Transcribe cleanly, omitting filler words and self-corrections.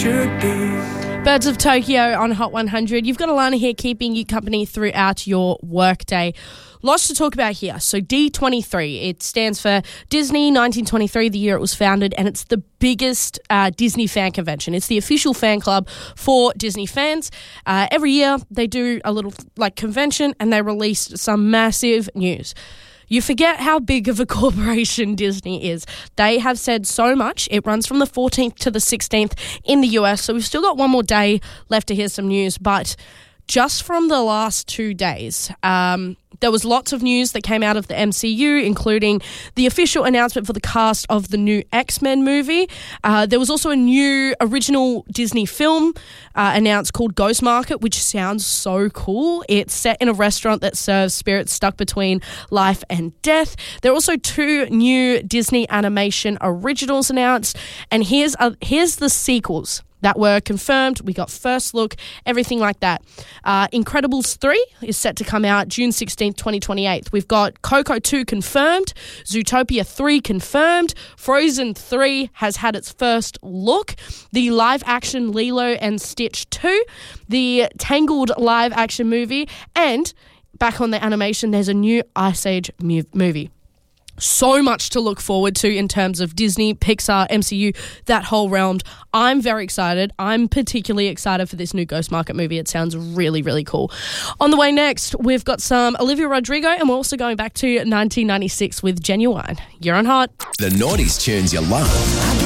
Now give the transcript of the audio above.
should be. Birds of Tokyo on Hot 100. You've got Alana here keeping you company throughout your workday. Lots to talk about here. So D23, it stands for Disney 1923, the year it was founded, and it's the biggest Disney fan convention. It's the official fan club for Disney fans. Every year they do a little convention and they release some massive news. You forget how big of a corporation Disney is. They have said so much. It runs from the 14th to the 16th in the US, so we've still got one more day left to hear some news, but just from the last 2 days, there was lots of news that came out of the MCU, including the official announcement for the cast of the new X-Men movie. There was also a new original Disney film announced called Ghost Market, which sounds so cool. It's set in a restaurant that serves spirits stuck between life and death. There are also 2 new Disney animation originals announced, and here's the sequels that were confirmed. We got first look, everything like that. Incredibles 3 is set to come out June 16th, 2028. We've got Coco 2 confirmed, Zootopia 3 confirmed, Frozen 3 has had its first look, the live-action Lilo and Stitch 2, the Tangled live-action movie, and back on the animation, there's a new Ice Age movie. So much to look forward to in terms of Disney, Pixar, MCU, that whole realm. I'm very excited. I'm particularly excited for this new Ghost Market movie. It sounds really, really cool. On the way next, we've got some Olivia Rodrigo, and we're also going back to 1996 with Genuine. You're on Hot. The 90s tunes you love.